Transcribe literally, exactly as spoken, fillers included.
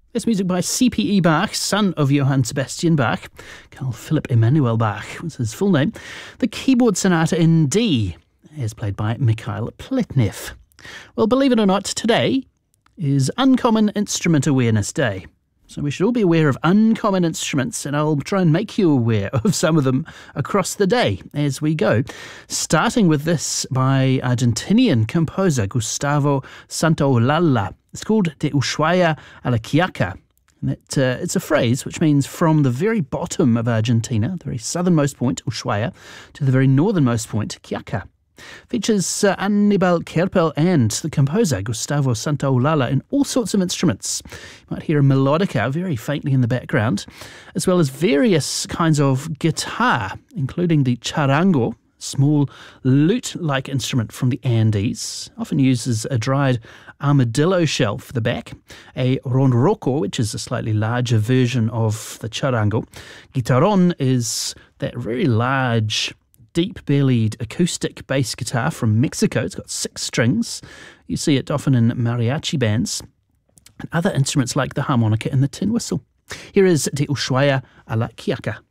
This music by C P E Bach, son of Johann Sebastian Bach. Carl Philipp Emanuel Bach was his full name. The keyboard sonata in D is played by Mikhail Pletnev. Well, believe it or not, today is Uncommon Instrument Awareness Day. So we should all be aware of uncommon instruments, and I'll try and make you aware of some of them across the day as we go. Starting with this by Argentinian composer Gustavo Santaolalla. It's called De Ushuaia a La Quiaca. And it, uh, it's a phrase which means from the very bottom of Argentina, the very southernmost point, Ushuaia, to the very northernmost point, Quiaca. Features uh, Anibal Kerpel and the composer Gustavo Santaolalla in all sorts of instruments. You might hear a melodica very faintly in the background, as well as various kinds of guitar, including the charango, small lute-like instrument from the Andes, often uses a dried armadillo shell for the back, a ronroco, which is a slightly larger version of the charango. Guitarron is that very large, deep-bellied acoustic bass guitar from Mexico. It's got six strings. You see it often in mariachi bands. And other instruments like the harmonica and the tin whistle. Here is De Ushuaia a La Quiaca.